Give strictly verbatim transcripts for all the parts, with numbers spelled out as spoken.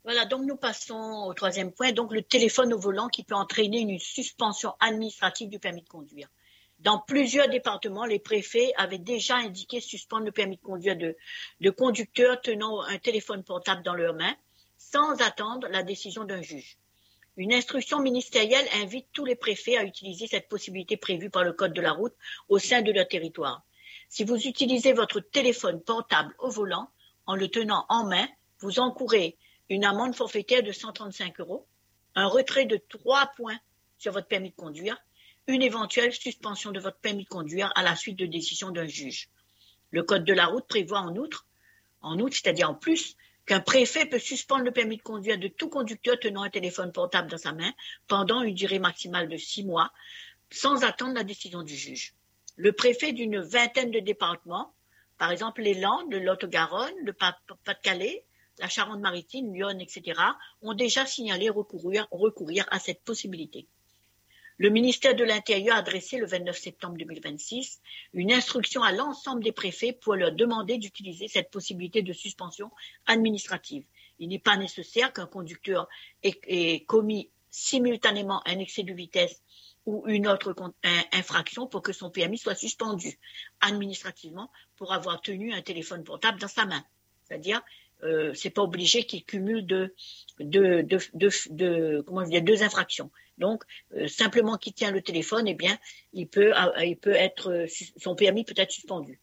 Voilà, donc nous passons au troisième point, donc le téléphone au volant qui peut entraîner une suspension administrative du permis de conduire. Dans plusieurs départements, les préfets avaient déjà indiqué suspendre le permis de conduire de, de conducteurs tenant un téléphone portable dans leurs mains, sans attendre la décision d'un juge. Une instruction ministérielle invite tous les préfets à utiliser cette possibilité prévue par le Code de la route au sein de leur territoire. Si vous utilisez votre téléphone portable au volant, en le tenant en main, vous encourez une amende forfaitaire de cent trente-cinq euros, un retrait de trois points sur votre permis de conduire, une éventuelle suspension de votre permis de conduire à la suite de décision d'un juge. Le Code de la route prévoit en outre, en outre, c'est-à-dire en plus, qu'un préfet peut suspendre le permis de conduire de tout conducteur tenant un téléphone portable dans sa main pendant une durée maximale de six mois, sans attendre la décision du juge. Le préfet d'une vingtaine de départements, par exemple les Landes, le Lot-et-Garonne, le Pas-de-Calais, la Charente-Maritime, Lyon, et cetera, ont déjà signalé recourir, recourir à cette possibilité. Le ministère de l'Intérieur a adressé le vingt-neuf septembre deux mille vingt-six une instruction à l'ensemble des préfets pour leur demander d'utiliser cette possibilité de suspension administrative. Il n'est pas nécessaire qu'un conducteur ait, ait commis simultanément un excès de vitesse ou une autre infraction pour que son permis soit suspendu administrativement pour avoir tenu un téléphone portable dans sa main. C'est-à-dire, euh, c'est pas obligé qu'il cumule de, de, de, de, de comment dire, deux infractions. Donc, euh, simplement qu'il tient le téléphone, eh bien, il peut, euh, il peut être, son permis peut être suspendu.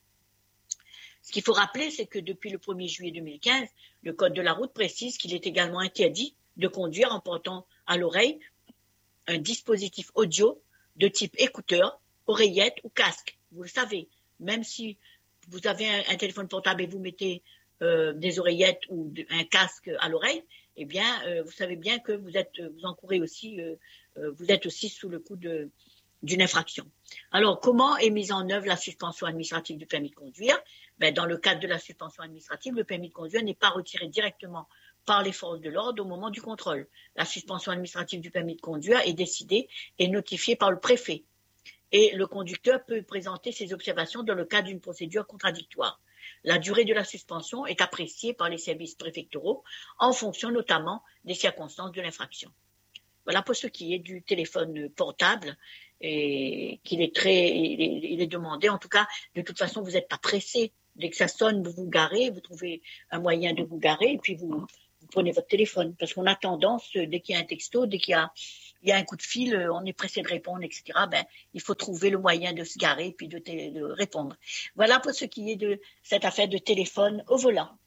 Ce qu'il faut rappeler, c'est que depuis le premier juillet deux mille quinze, le Code de la route précise qu'il est également interdit de conduire en portant à l'oreille un dispositif audio de type écouteur, oreillette ou casque. Vous le savez, même si vous avez un, un téléphone portable et vous mettez euh, des oreillettes ou de, un casque à l'oreille, eh bien, euh, vous savez bien que vous êtes, vous encourez aussi, euh, euh, vous êtes aussi sous le coup de, d'une infraction. Alors, comment est mise en œuvre la suspension administrative du permis de conduire? Ben, dans le cadre de la suspension administrative, le permis de conduire n'est pas retiré directement par les forces de l'ordre au moment du contrôle. La suspension administrative du permis de conduire est décidée et notifiée par le préfet. Et le conducteur peut présenter ses observations dans le cadre d'une procédure contradictoire. La durée de la suspension est appréciée par les services préfectoraux en fonction notamment des circonstances de l'infraction. Voilà pour ce qui est du téléphone portable et qu'il est très, il est, il est demandé. En tout cas, de toute façon, vous n'êtes pas pressé. Dès que ça sonne, vous vous garez, vous trouvez un moyen de vous garer et puis vous, vous prenez votre téléphone. Parce qu'on a tendance, dès qu'il y a un texto, dès qu'il y a, il y a un coup de fil, on est pressé de répondre, et cetera. Ben, il faut trouver le moyen de se garer et puis de, de répondre. Voilà pour ce qui est de cette affaire de téléphone au volant.